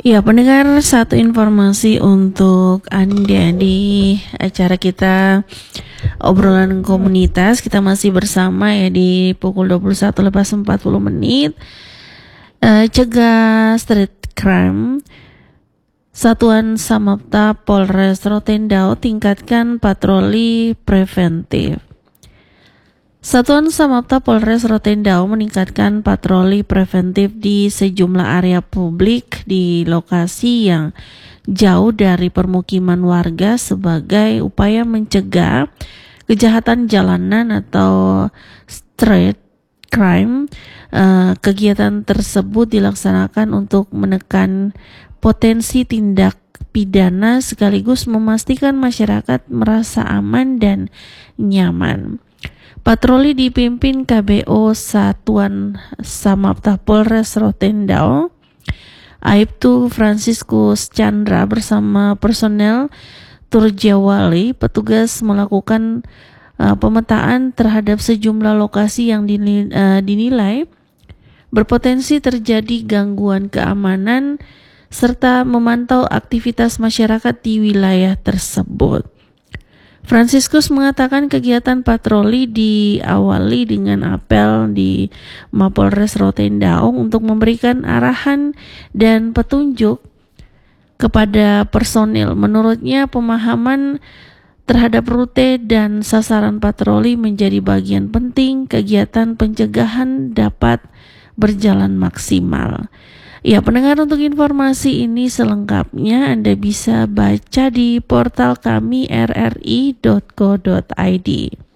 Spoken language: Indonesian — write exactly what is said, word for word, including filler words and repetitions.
Ya, pendengar, satu informasi untuk Anda di acara kita obrolan komunitas. Kita masih bersama ya di pukul dua puluh satu lebih empat puluh menit. Uh, cegah street crime. Satuan Samapta Polres Rotendao tingkatkan patroli preventif. Satuan Samapta Polres Rotendao meningkatkan patroli preventif di sejumlah area publik di lokasi yang jauh dari permukiman warga sebagai upaya mencegah kejahatan jalanan atau street crime. Uh, kegiatan tersebut dilaksanakan untuk menekan potensi tindak pidana sekaligus memastikan masyarakat merasa aman dan nyaman. Patroli dipimpin K B O Satuan Samapta Polres Rotendao, Aibtu Franciscus Chandra bersama personel Turjawali. Petugas melakukan uh, pemetaan terhadap sejumlah lokasi yang dinilai, uh, dinilai berpotensi terjadi gangguan keamanan serta memantau aktivitas masyarakat di wilayah tersebut. Franciscus mengatakan kegiatan patroli diawali dengan apel di Mapolres Rotendao untuk memberikan arahan dan petunjuk kepada personil. Menurutnya, pemahaman terhadap rute dan sasaran patroli menjadi bagian penting kegiatan pencegahan dapat berjalan maksimal. Ya, pendengar, untuk informasi ini selengkapnya Anda bisa baca di portal kami r r i dot co dot i d.